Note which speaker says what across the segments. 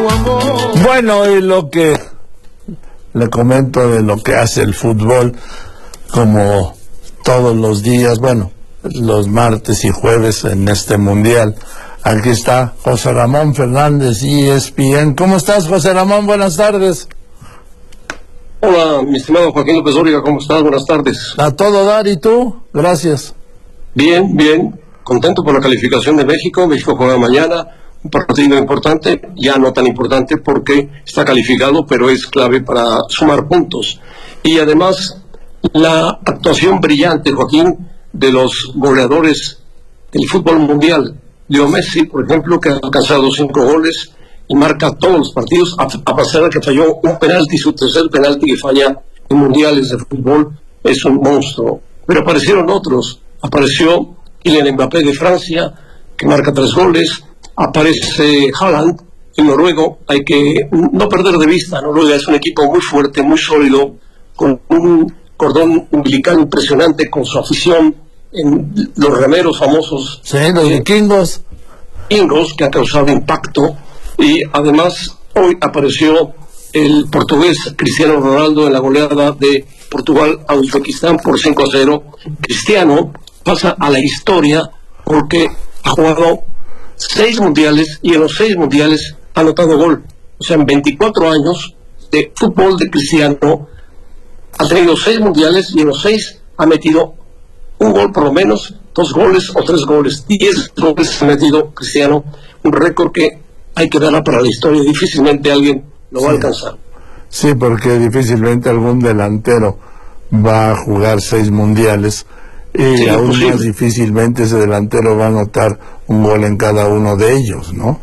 Speaker 1: Bueno, y lo que le comento de lo que hace el fútbol, como todos los días, bueno, los martes y jueves en este mundial. Aquí está José Ramón Fernández, ESPN. ¿Cómo estás, José Ramón? Buenas tardes.
Speaker 2: Hola, mi estimado Joaquín López Dóriga, ¿cómo estás? Buenas tardes.
Speaker 1: A todo dar, ¿y tú? Gracias.
Speaker 2: Bien, bien. Contento por la calificación de México. México juega mañana. Un partido importante, ya no tan importante porque está calificado, pero es clave para sumar puntos. Y además, la actuación brillante, Joaquín, de los goleadores del fútbol mundial. Leo Messi, por ejemplo, que ha alcanzado 5 goles y marca todos los partidos, a pesar de que falló un penalti, su tercer penalti que falla en mundiales de fútbol, es un monstruo. Pero aparecieron otros. Apareció Kylian Mbappé de Francia, que marca 3 goles. Aparece Haaland, el noruego. Hay que no perder de vista, Noruega es un equipo muy fuerte, muy sólido, con un cordón umbilical impresionante, con su afición en los remeros famosos.
Speaker 1: Sí, los vikingos.
Speaker 2: Que ha causado impacto. Y además hoy apareció el portugués Cristiano Ronaldo en la goleada de Portugal a Uzbekistán por 5-0. Cristiano pasa a la historia porque ha jugado 6 mundiales y en los 6 mundiales ha anotado gol. O sea, en 24 años de fútbol de Cristiano ha tenido 6 mundiales y en los 6 ha metido un gol por lo menos, 2 goles o 3 goles. 10 goles ha metido Cristiano, un récord que hay que darla para la historia. Difícilmente alguien lo va a alcanzar.
Speaker 1: Sí, porque difícilmente algún delantero va a jugar 6 mundiales. Y sí, aún más difícilmente ese delantero va a anotar un gol en cada uno de ellos, ¿no?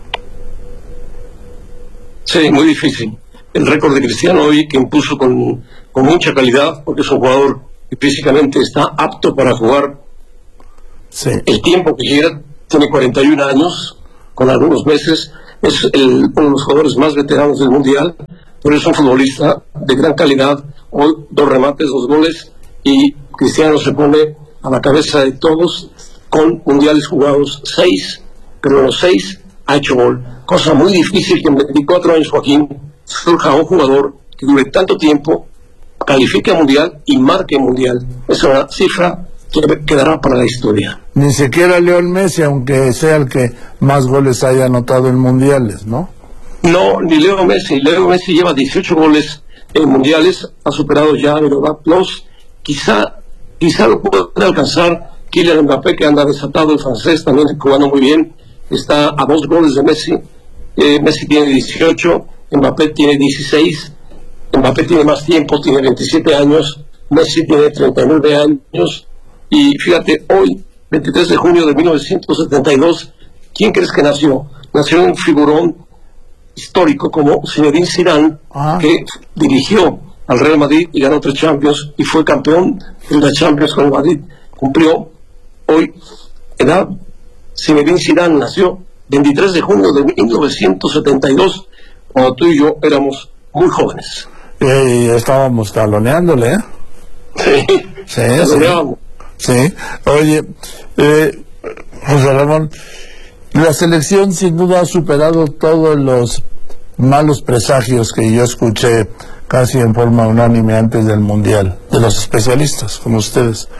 Speaker 2: Sí, muy difícil. El récord de Cristiano hoy, que impuso con mucha calidad, porque es un jugador que físicamente está apto para jugar el tiempo que quiera. Tiene 41 años, con algunos meses. Es uno de los jugadores más veteranos del Mundial, pero es un futbolista de gran calidad. Hoy 2 remates, 2 goles, y Cristiano se pone a la cabeza de todos con mundiales jugados 6, pero en los 6 ha hecho gol. Cosa muy difícil que en 24 años, Joaquín, surja un jugador que dure tanto tiempo, califique a mundial y marque mundial. Es una cifra que quedará para la historia.
Speaker 1: Ni siquiera Leo Messi, aunque sea el que más goles haya anotado en mundiales, ¿no?
Speaker 2: No, ni Leo Messi. Leo Messi lleva 18 goles en mundiales, ha superado ya a Plus. Quizá lo pueda alcanzar Kylian Mbappé, que anda desatado, el francés, también jugando muy bien. Está a 2 goles de Messi. Messi tiene 18, Mbappé tiene 16. Mbappé tiene más tiempo, tiene 27 años. Messi tiene 39 años. Y fíjate, hoy, 23 de junio de 1972, ¿quién crees que nació? Nació un figurón histórico como Zinedine Zidane, que dirigió al Real Madrid y ganó 3 Champions y fue campeón de la Champions con el Madrid. Cumplió hoy edad. Zinedine Zidane nació 23 de junio de 1972, cuando tú y yo éramos muy jóvenes.
Speaker 1: Y estábamos taloneándole, ¿eh?
Speaker 2: Sí, taloneábamos.
Speaker 1: Sí. Oye, José Ramón, la selección sin duda ha superado todos los malos presagios que yo escuché casi en forma unánime antes del Mundial, de los especialistas como ustedes.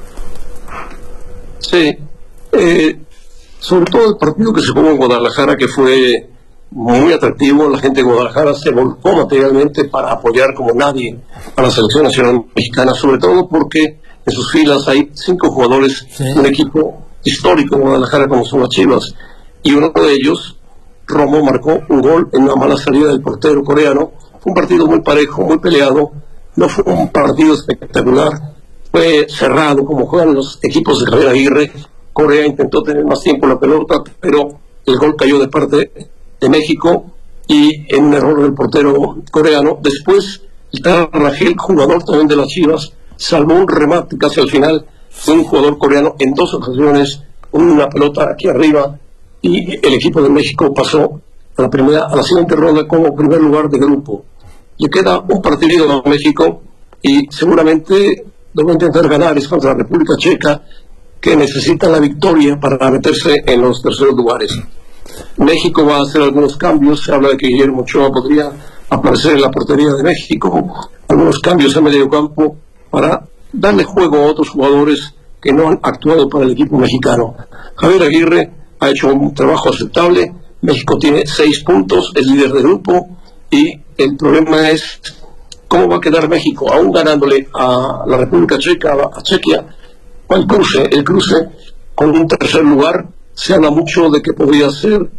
Speaker 2: Sí, sobre todo el partido que se jugó en Guadalajara, que fue muy atractivo. La gente de Guadalajara se volcó materialmente para apoyar como nadie a la selección nacional mexicana, sobre todo porque en sus filas hay 5 jugadores de un equipo histórico en Guadalajara como son las Chivas, y uno de ellos, Romo, marcó un gol en una mala salida del portero coreano. Fue un partido muy parejo, muy peleado. No fue un partido espectacular, fue cerrado como juegan los equipos de Javier Aguirre. Corea intentó tener más tiempo la pelota, pero el gol cayó de parte de México y en un error del portero coreano. Después el tal Rangel, jugador también de las Chivas, salvó un remate casi al final de un jugador coreano en 2 ocasiones, una pelota aquí arriba, y el equipo de México pasó a la siguiente ronda como primer lugar de grupo. Le queda un partido a México y seguramente lo va a intentar ganar. Es contra la República Checa, que necesita la victoria para meterse en los terceros lugares. México va a hacer algunos cambios. Se habla de que Guillermo Ochoa podría aparecer en la portería de México. Algunos cambios en medio campo para darle juego a otros jugadores que no han actuado para el equipo mexicano. Javier Aguirre ha hecho un trabajo aceptable. México tiene 6 puntos, es líder del grupo, y el problema es cómo va a quedar México, aún ganándole a la República Checa, a Chequia, o el cruce con un tercer lugar. Se habla mucho de que podría ser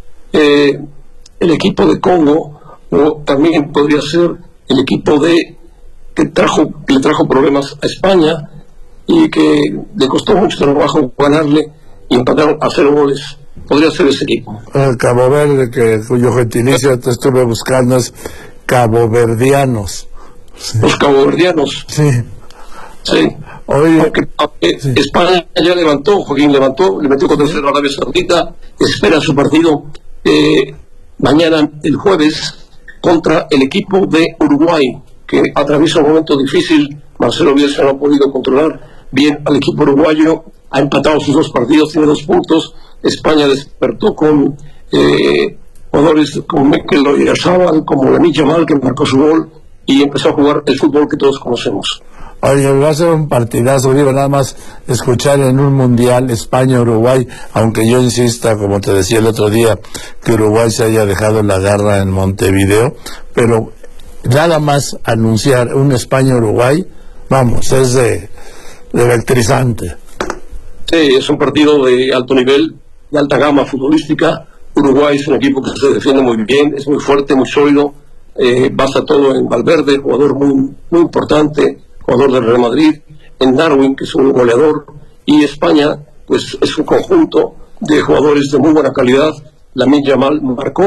Speaker 2: el equipo de Congo, o también podría ser el equipo que le trajo problemas a España y que le costó mucho trabajo ganarle y empataron a 0 goles. Podría ser ese equipo.
Speaker 1: Cabo Verde, cuyo gentilicio te estuve buscando, es caboverdianos. Sí.
Speaker 2: Los caboverdianos.
Speaker 1: Sí.
Speaker 2: Sí.
Speaker 1: Oye,
Speaker 2: sí. España ya Joaquín levantó, le metió contra a Arabia Saudita, espera su partido mañana, el jueves, contra el equipo de Uruguay, que atraviesa un momento difícil. Marcelo Bielsa no ha podido controlar bien al equipo uruguayo, ha empatado sus 2 partidos, tiene 2 puntos. España despertó con jugadores como Mikel Oyarzabal, como Lamine Yamal, que marcó su gol, y empezó a jugar el fútbol que todos conocemos.
Speaker 1: Oye, va a ser un partidazo, digo, nada más escuchar en un mundial España-Uruguay, aunque yo insista, como te decía el otro día, que Uruguay se haya dejado la garra en Montevideo, pero nada más anunciar un España-Uruguay, vamos, es de electrizante. Sí,
Speaker 2: es un partido de alto nivel, de alta gama futbolística. Uruguay es un equipo que se defiende muy bien, es muy fuerte, muy sólido, basa todo en Valverde, jugador muy, muy importante, jugador del Real Madrid, en Darwin, que es un goleador, y España, pues es un conjunto de jugadores de muy buena calidad. Lamine Yamal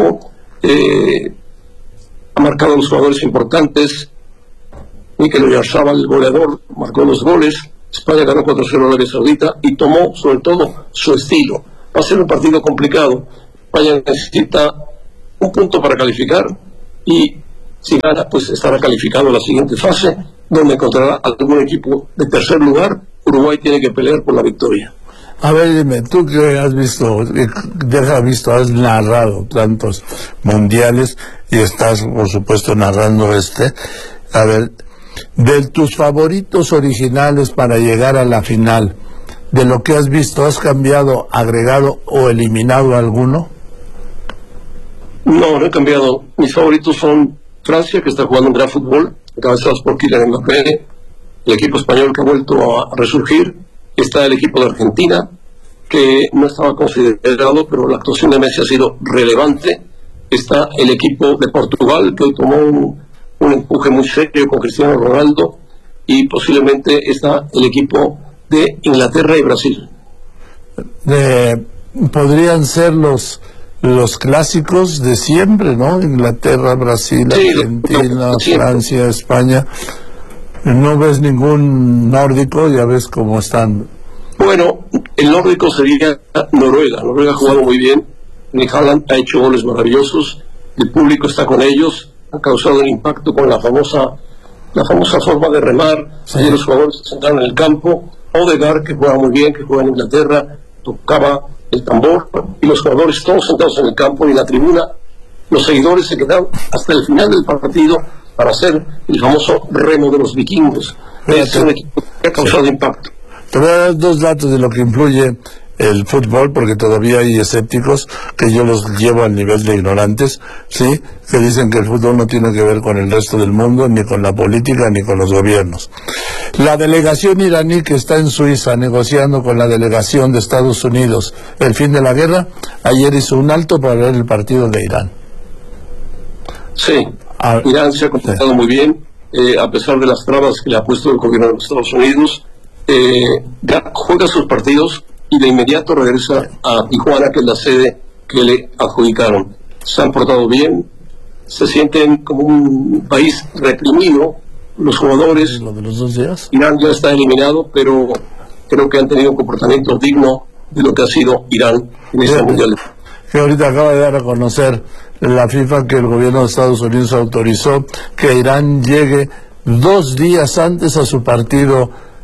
Speaker 2: ha marcado a los jugadores importantes. Mikel Oyarzabal, el goleador, marcó los goles. España ganó 4-0 a Arabia Saudita y tomó, sobre todo, su estilo. Va a ser un partido complicado. España necesita un punto para calificar, y si gana, pues estará calificado a la siguiente fase, donde encontrará algún equipo de tercer lugar. Uruguay tiene que pelear por la victoria.
Speaker 1: A ver, dime, tú que has has narrado tantos mundiales y estás, por supuesto, narrando a ver, de tus favoritos originales para llegar a la final, de lo que has visto, ¿has cambiado, agregado o eliminado alguno?
Speaker 2: No he cambiado. Mis favoritos son Francia, que está jugando un gran fútbol, encabezados por Kylian Mbappé, el equipo español que ha vuelto a resurgir. Está el equipo de Argentina, que no estaba considerado, pero la actuación de Messi ha sido relevante. Está el equipo de Portugal, que hoy tomó un empuje muy serio con Cristiano Ronaldo, y posiblemente está el equipo de Inglaterra y Brasil.
Speaker 1: Podrían ser los clásicos de siempre, ¿no? Inglaterra, Brasil, sí, Argentina, Francia, España. ¿No ves ningún nórdico? Ya ves cómo están.
Speaker 2: Bueno, el nórdico sería Noruega. Noruega ha jugado muy bien. Haaland ha hecho goles maravillosos. El público está con ellos. Ha causado el impacto con la famosa forma de remar. Sí. Allí los jugadores se sentaron en el campo. Odegaard, que juega muy bien, que juega en Inglaterra, tocaba el tambor, y los jugadores todos sentados en el campo y en la tribuna. Los seguidores se quedaron hasta el final del partido para hacer el famoso remo de los vikingos. Es un equipo que ha causado impacto.
Speaker 1: Te voy a dar 2 datos de lo que influye el fútbol, porque todavía hay escépticos, que yo los llevo al nivel de ignorantes, ¿sí? Que dicen que el fútbol no tiene que ver con el resto del mundo, ni con la política, ni con los gobiernos. La delegación iraní que está en Suiza negociando con la delegación de Estados Unidos el fin de la guerra, ayer hizo un alto para ver el partido de Irán.
Speaker 2: Sí, Irán se ha comportado muy bien, a pesar de las trabas que le ha puesto el gobierno de los Estados Unidos. Juega sus partidos y de inmediato regresa a Tijuana, que es la sede que le adjudicaron. Se han portado bien, se sienten como un país reprimido los jugadores.
Speaker 1: ¿Lo de los 2 días?
Speaker 2: Irán ya está eliminado, pero creo que han tenido un comportamiento digno de lo que ha sido Irán en este mundial.
Speaker 1: Que ahorita acaba de dar a conocer la FIFA que el gobierno de Estados Unidos autorizó que Irán llegue 2 días antes a su partido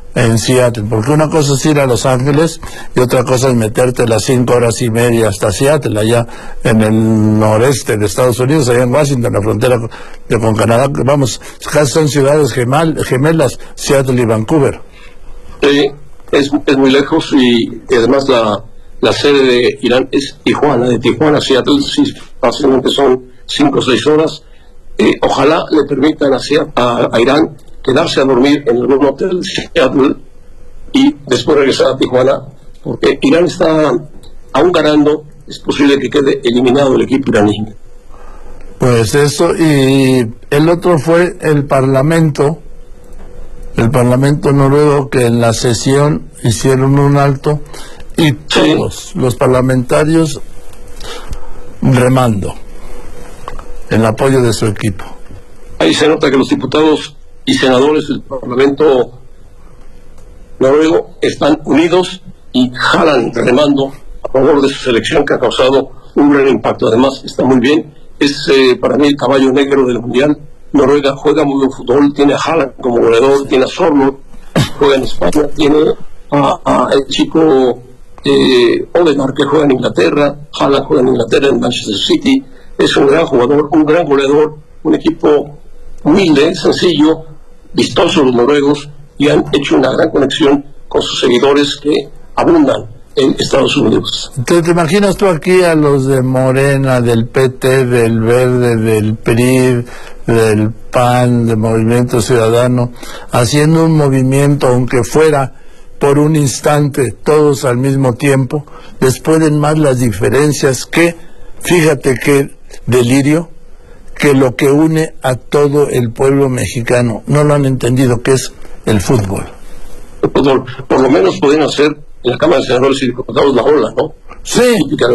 Speaker 1: en Seattle, porque una cosa es ir a Los Ángeles y otra cosa es meterte las 5 horas y media hasta Seattle, allá en el noreste de Estados Unidos, allá en Washington, la frontera con Canadá. Vamos, casi son ciudades gemelas, Seattle y Vancouver.
Speaker 2: Es muy lejos, y además la sede de Irán es Tijuana. De Tijuana a Seattle sí, fácilmente son 5 o 6 horas. Ojalá le permitan a Irán quedarse a dormir en algún hotel de Seattle y después regresar a Tijuana, porque Irán está aún ganando. Es posible que quede eliminado el equipo iraní.
Speaker 1: Pues eso, y el otro fue el Parlamento noruego, que en la sesión hicieron un alto y todos los parlamentarios remando en apoyo de su equipo.
Speaker 2: Ahí se nota que los diputados y senadores del Parlamento noruego están unidos y jalan remando a favor de su selección, que ha causado un gran impacto. Además, está muy bien. Es para mí el caballo negro del Mundial. Noruega juega muy buen fútbol, tiene a Haaland como goleador, tiene a Sorloth, juega en España, tiene a el chico Odegaard, que juega en Inglaterra. Haaland juega en Inglaterra, en Manchester City. Es un gran jugador, un gran goleador, un equipo humilde, sencillo, vistoso los noruegos, y han hecho una gran conexión con sus seguidores que abundan en Estados Unidos.
Speaker 1: ¿Te imaginas tú aquí a los de Morena, del PT, del Verde, del PRI, del PAN, del Movimiento Ciudadano, haciendo un movimiento, aunque fuera por un instante, todos al mismo tiempo? Les pueden más las diferencias que, fíjate qué delirio, que lo que une a todo el pueblo mexicano, no lo han entendido, que es el fútbol.
Speaker 2: Por lo menos pueden hacer en la Cámara de Senadores y Diputados la ola, ¿no?
Speaker 1: Sí.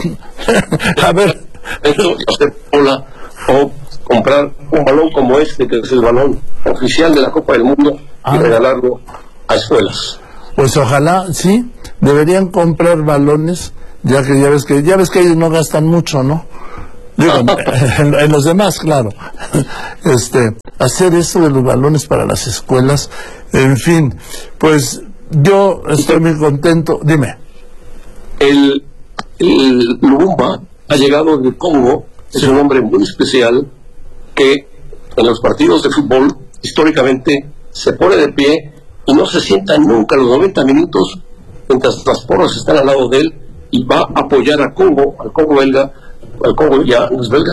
Speaker 1: A ver.
Speaker 2: Hacer ola, o comprar un balón como este, que es el balón oficial de la Copa del Mundo, y regalarlo a escuelas.
Speaker 1: Pues ojalá, sí, deberían comprar balones, ya ves que ellos no gastan mucho, ¿no? Digo, en los demás, claro. Hacer eso de los balones para las escuelas, en fin, pues yo estoy muy contento. Dime.
Speaker 2: El Lumumba ha llegado del Congo. Es un hombre muy especial que en los partidos de fútbol históricamente se pone de pie y no se sienta nunca los 90 minutos mientras las porras están al lado de él, y va a apoyar al Congo belga, al Congo ya no es belga,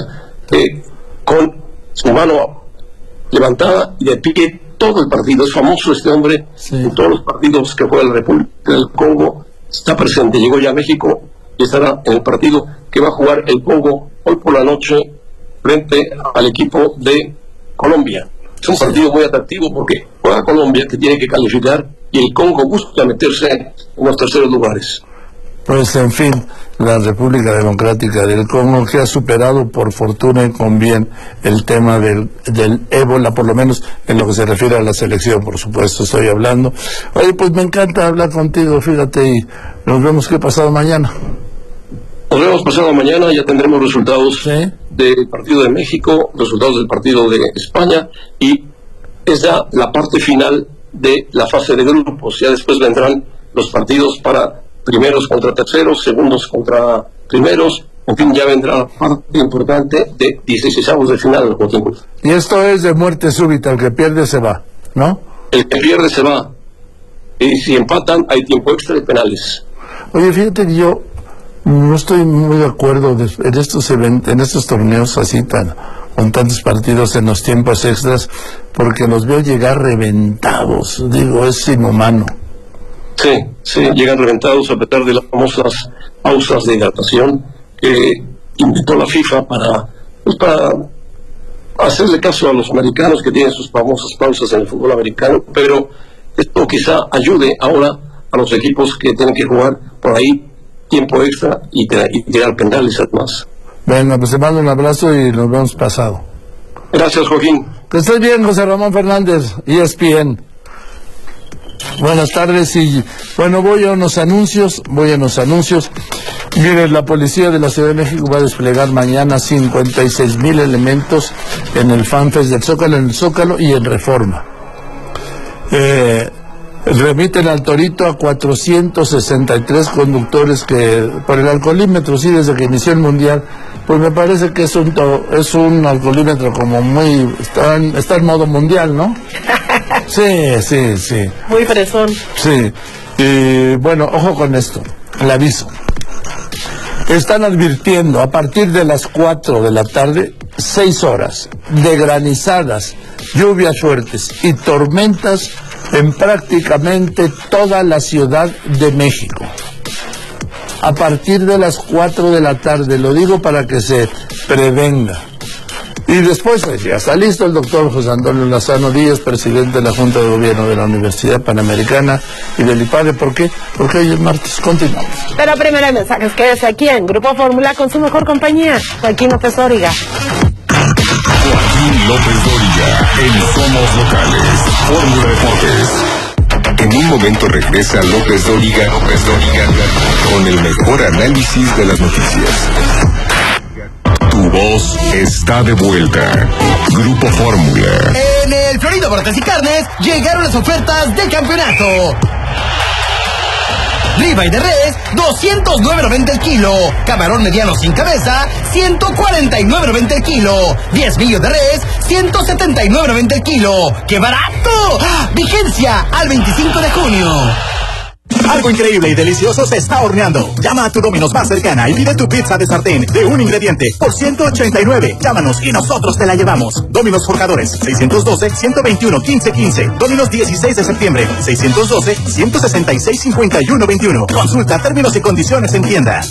Speaker 2: con su mano levantada y de pie todo el partido. Es famoso este hombre, sí. En todos los partidos que juega la República del Congo está presente. Llegó ya a México y estará en el partido que va a jugar el Congo hoy por la noche frente al equipo de Colombia. Es un partido muy atractivo porque juega Colombia, que tiene que calificar, y el Congo busca meterse en los terceros lugares.
Speaker 1: Pues en fin, la República Democrática del Congo, que ha superado por fortuna y con bien el tema del ébola, por lo menos en lo que se refiere a la selección, por supuesto estoy hablando. Oye, pues me encanta hablar contigo, fíjate, y nos vemos que pasado mañana.
Speaker 2: Nos vemos pasado mañana, ya tendremos resultados, ¿sí?, del partido de México, resultados del partido de España, y es ya la parte final de la fase de grupos. Ya después vendrán los partidos para primeros contra terceros, segundos contra primeros, en fin, ya vendrá la parte importante de 16avos de final, Joaquín.
Speaker 1: Y esto es de muerte súbita, el que pierde se va, ¿no?
Speaker 2: El que pierde se va, y si empatan hay tiempo extra y penales.
Speaker 1: Oye, fíjate que yo no estoy muy de acuerdo en estos torneos así con tantos partidos en los tiempos extras, porque los veo llegar reventados, digo, es inhumano.
Speaker 2: Sí, llegan reventados a pesar de las famosas pausas de hidratación que invitó la FIFA para hacerle caso a los americanos, que tienen sus famosas pausas en el fútbol americano, pero esto quizá ayude ahora a los equipos que tienen que jugar por ahí tiempo extra y tirar penales además.
Speaker 1: Venga, pues te mando un abrazo y nos vemos pasado.
Speaker 2: Gracias, Joaquín.
Speaker 1: Que estés bien, José Ramón Fernández, ESPN. Buenas tardes, y bueno, voy a unos anuncios. Miren, la policía de la Ciudad de México va a desplegar mañana 56,000 elementos en el FanFest del Zócalo, en el Zócalo y en Reforma. remiten al Torito a 463 conductores que por el alcoholímetro, sí, desde que inició el Mundial, pues me parece que es un alcoholímetro como muy, está en modo mundial, ¿no? Sí.
Speaker 3: Muy fresón.
Speaker 1: Sí, y bueno, ojo con esto, el aviso. Están advirtiendo a partir de las 4 de la tarde, 6 horas de granizadas, lluvias fuertes y tormentas en prácticamente toda la Ciudad de México. A partir de las 4 de la tarde, lo digo para que se prevenga. Y después ya está listo el doctor José Antonio Lozano Díaz, presidente de la Junta de Gobierno de la Universidad Panamericana y del IPADE. ¿Por qué? Porque hoy es martes. Continuamos.
Speaker 3: Pero primero hay mensajes. Quédese aquí en Grupo Fórmula con su mejor compañía, Joaquín López Dóriga.
Speaker 4: Joaquín López Dóriga, en Somos Locales, Fórmula Deportes. En un momento regresa López Dóriga, con el mejor análisis de las noticias. Tu voz está de vuelta. Grupo Fórmula.
Speaker 5: En el Florido Brotes y Carnes llegaron las ofertas de campeonato. Ribeye de res, 209.90 el kilo. Camarón mediano sin cabeza, 149.90 el kilo. 10 millos de res, 179.90 el kilo. ¡Qué barato! Vigencia al 25 de junio.
Speaker 6: Algo increíble y delicioso se está horneando. Llama a tu Domino's más cercana y pide tu pizza de sartén de un ingrediente por 189. Llámanos y nosotros te la llevamos. Domino's Forjadores, 612-121-1515. Domino's 16 de septiembre, 612-166-5121. Consulta términos y condiciones en tienda.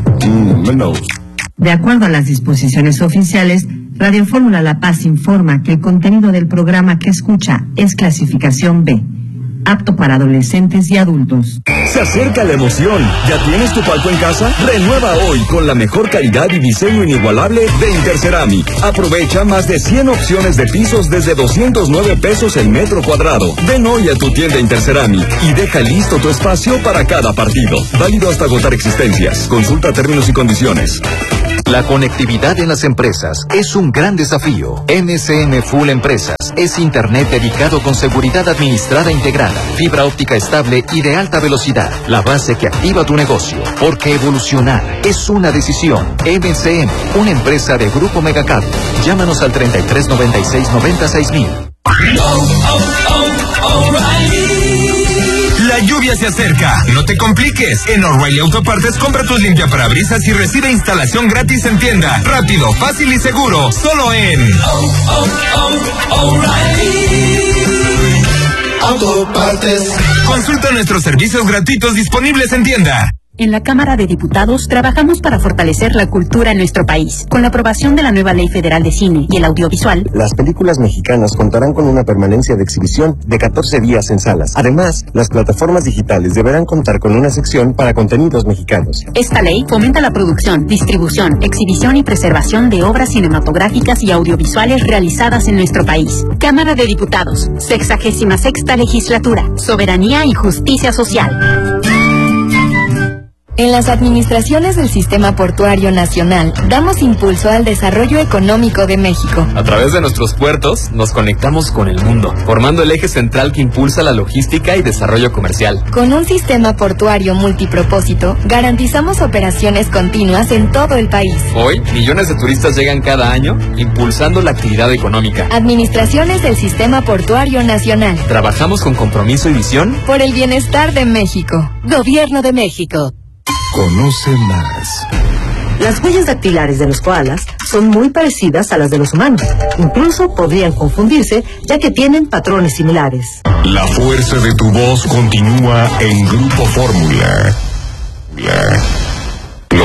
Speaker 7: De acuerdo a las disposiciones oficiales, Radio Fórmula La Paz informa que el contenido del programa que escucha es clasificación B, apto para adolescentes y adultos.
Speaker 8: Se acerca la emoción. ¿Ya tienes tu palco en casa? Renueva hoy con la mejor calidad y diseño inigualable de Interceramic. Aprovecha más de 100 opciones de pisos desde 209 pesos el metro cuadrado. Ven hoy a tu tienda Interceramic y deja listo tu espacio para cada partido. Válido hasta agotar existencias. Consulta términos y condiciones.
Speaker 9: La conectividad en las empresas es un gran desafío. MCN Full Empresas es internet dedicado con seguridad administrada integrada, fibra óptica estable y de alta velocidad. La base que activa tu negocio. Porque evolucionar es una decisión. MCN, una empresa de Grupo Megacable. Llámanos al 3396-96000.
Speaker 10: La lluvia se acerca. No te compliques. En O'Reilly Autopartes compra tus limpiaparabrisas y recibe instalación gratis en tienda. Rápido, fácil y seguro. Solo en O'Reilly Autopartes. Consulta nuestros servicios gratuitos disponibles en tienda.
Speaker 11: En la Cámara de Diputados trabajamos para fortalecer la cultura en nuestro país. Con la aprobación de la nueva Ley Federal de Cine y el Audiovisual,
Speaker 12: las películas mexicanas contarán con una permanencia de exhibición de 14 días en salas. Además, las plataformas digitales deberán contar con una sección para contenidos mexicanos.
Speaker 11: Esta ley fomenta la producción, distribución, exhibición y preservación de obras cinematográficas y audiovisuales realizadas en nuestro país. Cámara de Diputados, 66ª Legislatura, Soberanía y Justicia Social.
Speaker 13: En las administraciones del Sistema Portuario Nacional, damos impulso al desarrollo económico de México.
Speaker 14: A través de nuestros puertos, nos conectamos con el mundo, formando el eje central que impulsa la logística y desarrollo comercial.
Speaker 13: Con un sistema portuario multipropósito, garantizamos operaciones continuas en todo el país.
Speaker 14: Hoy, millones de turistas llegan cada año, impulsando la actividad económica.
Speaker 13: Administraciones del Sistema Portuario Nacional.
Speaker 14: Trabajamos con compromiso y visión
Speaker 13: por el bienestar de México. Gobierno de México.
Speaker 4: Conoce más.
Speaker 7: Las huellas dactilares de los koalas son muy parecidas a las de los humanos. Incluso podrían confundirse, ya que tienen patrones similares.
Speaker 4: La fuerza de tu voz continúa en Grupo Fórmula.